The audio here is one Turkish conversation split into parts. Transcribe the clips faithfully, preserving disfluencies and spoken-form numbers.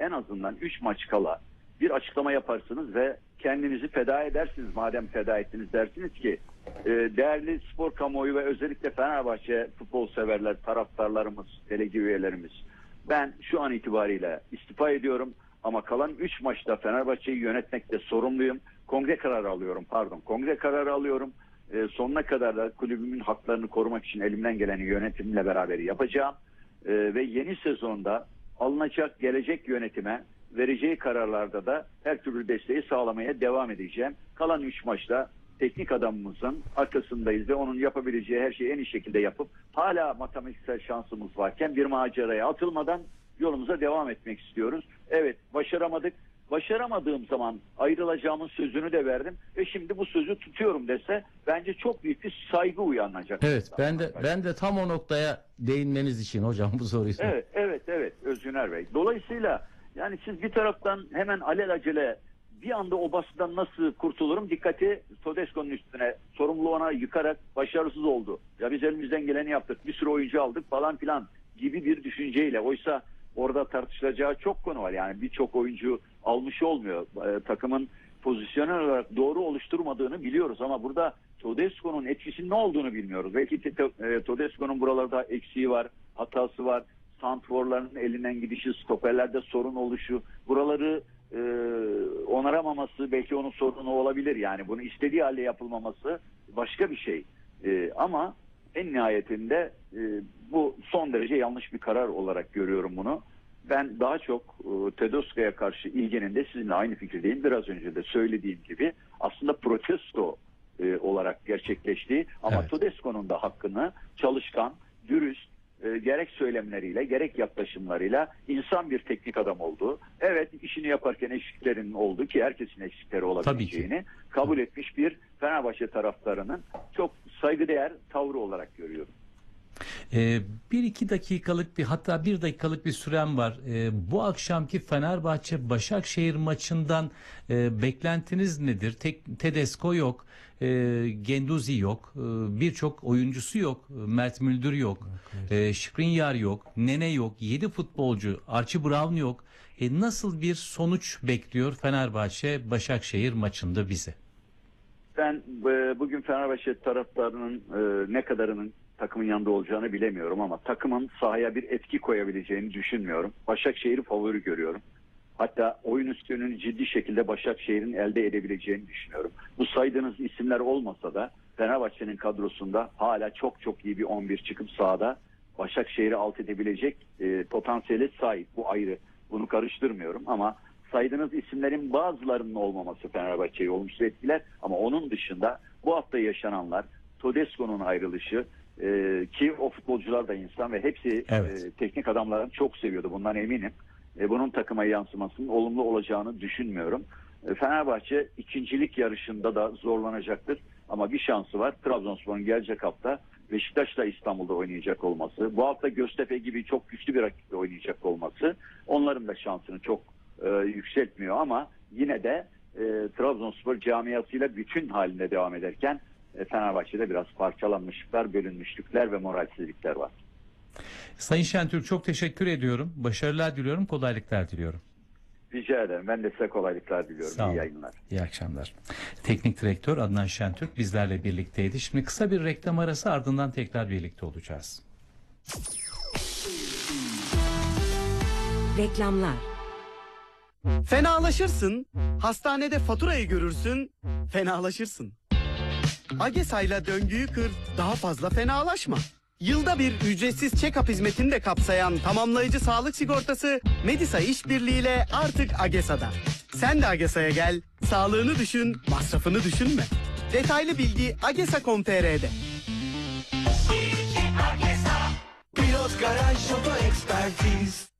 en azından üç maç kala bir açıklama yaparsınız ve kendinizi feda edersiniz. Madem feda ettiniz, dersiniz ki e, değerli spor kamuoyu ve özellikle Fenerbahçe futbol severler, taraftarlarımız, delege üyelerimiz, ben şu an itibariyle istifa ediyorum ama kalan üç maçta Fenerbahçe'yi yönetmekte sorumluyum. Kongre kararı alıyorum, pardon. Kongre kararı alıyorum. E, sonuna kadar da kulübümün haklarını korumak için elimden geleni yönetimle beraber yapacağım. E, ve yeni sezonda alınacak gelecek yönetime vereceği kararlarda da her türlü desteği sağlamaya devam edeceğim. Kalan üç maçta teknik adamımızın arkasındayız ve onun yapabileceği her şeyi en iyi şekilde yapıp hala matematiksel şansımız varken bir maceraya atılmadan yolumuza devam etmek istiyoruz. Evet, başaramadık. Başaramadığım zaman ayrılacağımın sözünü de verdim ve şimdi bu sözü tutuyorum dese bence çok büyük bir saygı uyanacak. Evet, ben de ben de tam o noktaya değinmeniz için hocam bu soruyu sordum. Evet, evet, evet Özgüner Bey. Dolayısıyla yani siz bir taraftan hemen alelacele bir anda o baskıdan nasıl kurtulurum? Dikkati Tedesco'nun üstüne, sorumluluğu ona yıkarak başarısız oldu. Ya biz elimizden geleni yaptık, bir sürü oyuncu aldık falan filan gibi bir düşünceyle. Oysa orada tartışılacağı çok konu var. Yani birçok oyuncu almış olmuyor. Ee, takımın pozisyonel olarak doğru oluşturmadığını biliyoruz ama burada Tedesco'nun etkisinin ne olduğunu bilmiyoruz. Belki Tedesco'nun buralarda eksiği var, hatası var. Santforların elinden gidişi, stoperlerde sorun oluşu, buraları e, onaramaması belki onun sorunu olabilir. Yani bunu istediği halde yapılmaması başka bir şey. E, ama en nihayetinde e, bu son derece yanlış bir karar olarak görüyorum bunu. Ben daha çok e, Tedesco'ya karşı ilginin de sizinle aynı fikirdeyim. Biraz önce de söylediğim gibi aslında protesto e, olarak gerçekleştiği ama evet. Tedesco'nun da hakkını çalışkan, dürüst, E, gerek söylemleriyle gerek yaklaşımlarıyla insan bir teknik adam oldu. Evet, işini yaparken eksiklerinin oldu ki herkesin eksikleri olabileceğini kabul etmiş bir Fenerbahçe taraftarının çok saygıdeğer tavrı olarak görüyorum. Ee, bir iki dakikalık bir hatta bir dakikalık bir sürem var. Ee, bu akşamki Fenerbahçe Başakşehir maçından e, beklentiniz nedir? Tek, Tedesco yok, e, Genduzi yok, e, birçok oyuncusu yok, Mert Müldür yok, e, Skriniar yok, Nene yok, yedi futbolcu, Archie Brown yok. E, nasıl bir sonuç bekliyor Fenerbahçe Başakşehir maçında bize? Ben e, bugün Fenerbahçe taraftarının e, ne kadarının takımın yanında olacağını bilemiyorum ama takımın sahaya bir etki koyabileceğini düşünmüyorum. Başakşehir'i favori görüyorum. Hatta oyun üstünlüğünü ciddi şekilde Başakşehir'in elde edebileceğini düşünüyorum. Bu saydığınız isimler olmasa da Fenerbahçe'nin kadrosunda hala çok çok iyi bir on bir çıkıp sahada Başakşehir'i alt edebilecek e, potansiyele sahip. Bu ayrı. Bunu karıştırmıyorum ama saydığınız isimlerin bazılarının olmaması Fenerbahçe'yi olumsuz etkiler ama onun dışında bu hafta yaşananlar, Tedesco'nun ayrılışı, Ee, ki o futbolcular da insan ve hepsi evet. e, teknik adamlarını çok seviyordu. Bundan eminim. E, bunun takıma yansımasının olumlu olacağını düşünmüyorum. E, Fenerbahçe ikincilik yarışında da zorlanacaktır. Ama bir şansı var. Trabzonspor'un gelecek hafta Beşiktaş'la İstanbul'da oynayacak olması, bu hafta Göztepe gibi çok güçlü bir rakiple oynayacak olması onların da şansını çok e, yükseltmiyor ama yine de e, Trabzonspor camiasıyla bütün halinde devam ederken Fenerbahçe'de biraz parçalanmışlıklar, bölünmüşlükler ve moralsizlikler var. Sayın Şentürk çok teşekkür ediyorum. Başarılar diliyorum, kolaylıklar diliyorum. Rica ederim. Ben de size kolaylıklar diliyorum. Sağ olun. İyi yayınlar. İyi akşamlar. Teknik direktör Adnan Şentürk bizlerle birlikteydi. Şimdi kısa bir reklam arası, ardından tekrar birlikte olacağız. Reklamlar. Fenalaşırsın, hastanede faturayı görürsün, fenalaşırsın. Agesa'yla döngüyü kır, daha fazla fenalaşma. Yılda bir ücretsiz check-up hizmetini de kapsayan tamamlayıcı sağlık sigortası Medisa işbirliğiyle artık Agesa'da. Sen de Agesa'ya gel, sağlığını düşün, masrafını düşünme. Detaylı bilgi agesa nokta com nokta tr'de. Pilot Garaj Oto Ekspertiz.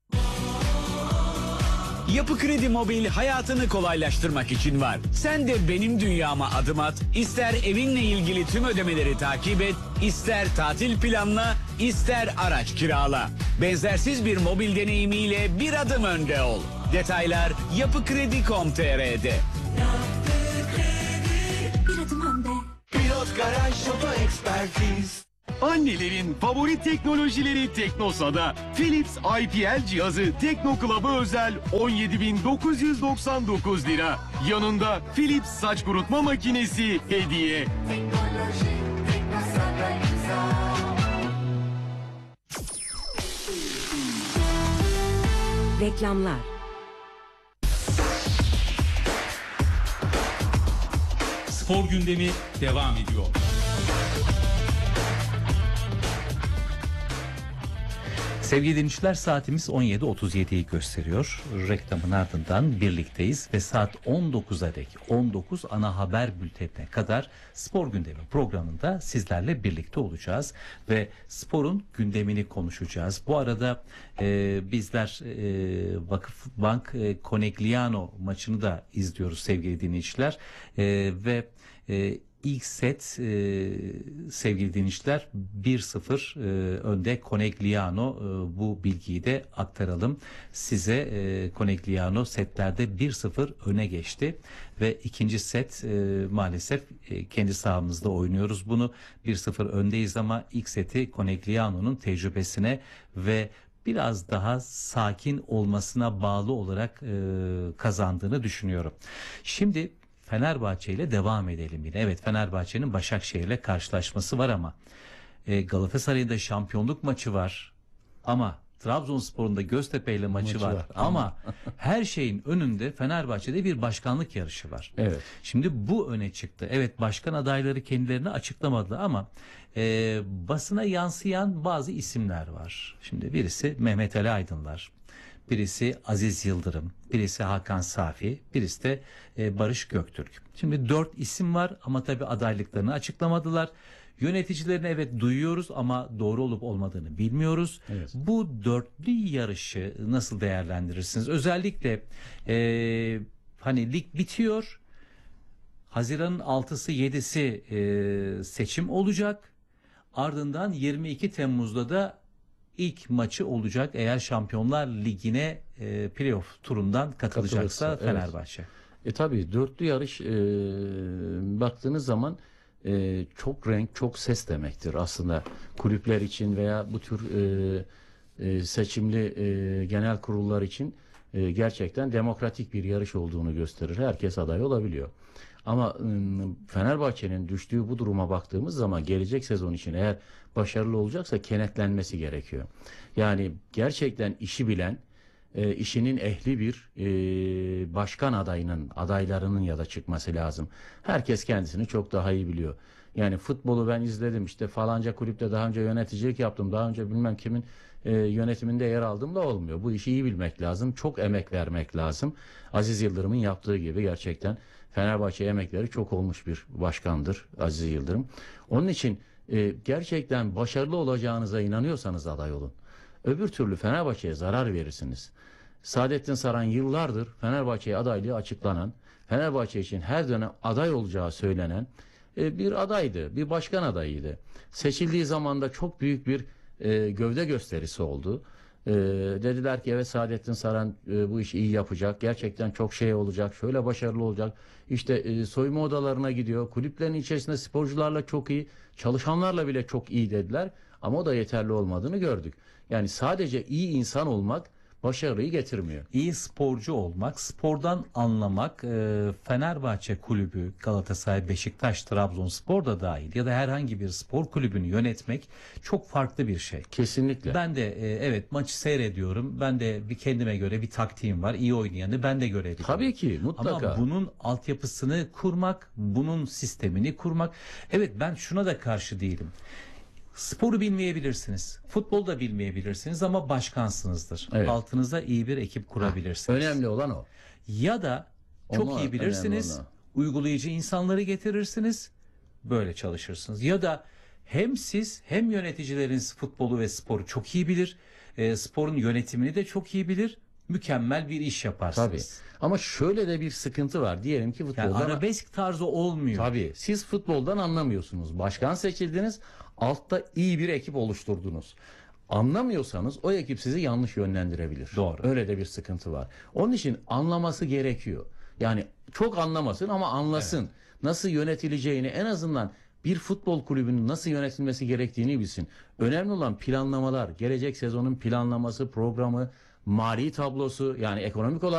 Yapı Kredi Mobil hayatını kolaylaştırmak için var. Sen de benim dünyama adım at. İster evinle ilgili tüm ödemeleri takip et, ister tatil planla, ister araç kirala. Benzersiz bir mobil deneyimiyle bir adım önde ol. Detaylar yapı kredi nokta com nokta tr'de. Yapı Kredi, bir adım önde. Pilot Garaj Oto Ekspertiz. Annelerin favori teknolojileri Teknosa'da. Philips I P L cihazı Tekno Club'a özel on yedi bin dokuz yüz doksan dokuz lira. Yanında Philips saç kurutma makinesi hediye. Reklamlar. Spor gündemi devam ediyor. Sevgili dinleyiciler, saatimiz on yedi otuz yediyi gösteriyor. Reklamın ardından birlikteyiz ve saat on dokuza dek on dokuz ana haber bültenine kadar spor gündemi programında sizlerle birlikte olacağız ve sporun gündemini konuşacağız. Bu arada e, bizler e, Vakıfbank e, Conegliano maçını da izliyoruz sevgili dinleyiciler e, ve e, İlk set e, sevgili dinleyiciler bir sıfır e, önde Conegliano, e, bu bilgiyi de aktaralım size. e, Conegliano setlerde bir sıfır öne geçti ve ikinci set e, maalesef e, kendi sahamızda oynuyoruz bunu, bir sıfır öndeyiz ama ilk seti Conegliano'nun tecrübesine ve biraz daha sakin olmasına bağlı olarak e, kazandığını düşünüyorum. Şimdi Fenerbahçe ile devam edelim yine. Evet, Fenerbahçe'nin Başakşehir'le karşılaşması var ama e, Galatasaray'ın da şampiyonluk maçı var. Ama Trabzonspor'un da Göztepe ile maçı, Maçı var. var. Ama her şeyin önünde Fenerbahçe'de bir başkanlık yarışı var. Evet. Şimdi bu öne çıktı. Evet, başkan adayları kendilerini açıklamadılar ama e, basına yansıyan bazı isimler var. Şimdi birisi Mehmet Ali Aydınlar, birisi Aziz Yıldırım, birisi Hakan Safi, birisi de e, Barış Göktürk. Şimdi dört isim var ama tabii adaylıklarını açıklamadılar. Yöneticilerini evet duyuyoruz ama doğru olup olmadığını bilmiyoruz. Evet. Bu dörtlü yarışı nasıl değerlendirirsiniz? Özellikle e, hani lig bitiyor. Haziran'ın altısı yedisi e, seçim olacak. Ardından yirmi iki Temmuz'da da ilk maçı olacak eğer Şampiyonlar Ligi'ne e, playoff turundan katılacaksa Katılırsa, evet. Fenerbahçe. E tabii dörtlü yarış e, baktığınız zaman e, çok renk, çok ses demektir aslında kulüpler için veya bu tür e, e, seçimli e, genel kurullar için e, gerçekten demokratik bir yarış olduğunu gösterir. Herkes aday olabiliyor. Ama e, Fenerbahçe'nin düştüğü bu duruma baktığımız zaman gelecek sezon için eğer başarılı olacaksa kenetlenmesi gerekiyor. Yani gerçekten işi bilen, e, işinin ehli bir e, başkan adayının, adaylarının ya da çıkması lazım. Herkes kendisini çok daha iyi biliyor. Yani futbolu ben izledim, işte falanca kulüpte daha önce yöneticilik yaptım, daha önce bilmem kimin e, yönetiminde yer aldım da olmuyor. Bu işi iyi bilmek lazım, çok emek vermek lazım. Aziz Yıldırım'ın yaptığı gibi gerçekten Fenerbahçe emekleri çok olmuş bir başkandır Aziz Yıldırım. Onun için e, gerçekten başarılı olacağınıza inanıyorsanız aday olun. Öbür türlü Fenerbahçe'ye zarar verirsiniz. Saadettin Saran yıllardır Fenerbahçe'ye adaylığı açıklanan, Fenerbahçe için her dönem aday olacağı söylenen e, bir adaydı, bir başkan adayıydı. Seçildiği zaman da çok büyük bir e, gövde gösterisi oldu. E, dediler ki evet Saadettin Saran e, bu işi iyi yapacak, gerçekten çok şey olacak, şöyle başarılı olacak. İşte e, soyunma odalarına gidiyor, kulüplerin içerisinde sporcularla çok iyi, çalışanlarla bile çok iyi dediler. Ama o da yeterli olmadığını gördük. Yani sadece iyi insan olmak başarıyı getirmiyor. İyi sporcu olmak, spordan anlamak, e, Fenerbahçe kulübü, Galatasaray, Beşiktaş, Trabzonspor da dahil ya da herhangi bir spor kulübünü yönetmek çok farklı bir şey. Kesinlikle. Ben de e, evet maçı seyrediyorum. Ben de bir kendime göre bir taktiğim var. İyi oynayanı ben de görebilirim. Tabii ki mutlaka. Ama bunun altyapısını kurmak, bunun sistemini kurmak. Evet, ben şuna da karşı değilim. Sporu bilmeyebilirsiniz. Futbolu da bilmeyebilirsiniz ama başkansınızdır. Evet. Altınıza iyi bir ekip kurabilirsiniz. Önemli olan o. Ya da çok Onu- iyi bilirsiniz. önemli Uygulayıcı insanları getirirsiniz. Böyle çalışırsınız. Ya da hem siz hem yöneticileriniz futbolu ve sporu çok iyi bilir. E, sporun yönetimini de çok iyi bilir. Mükemmel bir iş yaparsınız. Tabii. Ama şöyle de bir sıkıntı var. Diyelim ki Yani futboldan... arabesk tarzı olmuyor. Tabii. Siz futboldan anlamıyorsunuz. Başkan seçildiniz. Altta iyi bir ekip oluşturdunuz. Anlamıyorsanız o ekip sizi yanlış yönlendirebilir. Doğru. Öyle de bir sıkıntı var. Onun için anlaması gerekiyor. Yani çok anlamasın ama anlasın. Evet. Nasıl yönetileceğini en azından bir futbol kulübünün nasıl yönetilmesi gerektiğini bilsin. Önemli olan planlamalar, gelecek sezonun planlaması, programı, mali tablosu, yani ekonomik olarak